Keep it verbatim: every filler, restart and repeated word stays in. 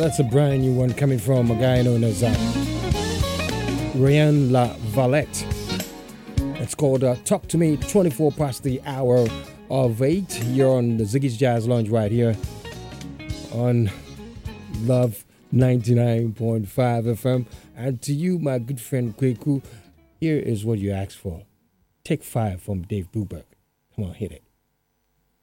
That's a brand new one coming from a guy known as uh, Ryan La Valette. It's called uh, Talk to Me, twenty-four past the hour of eight. You're on the Ziggy's Jazz Lounge right here on Love ninety-nine point five F M. And to you, my good friend Kweku, here is what you asked for. Take five from Dave Brubeck. Come on, hit it.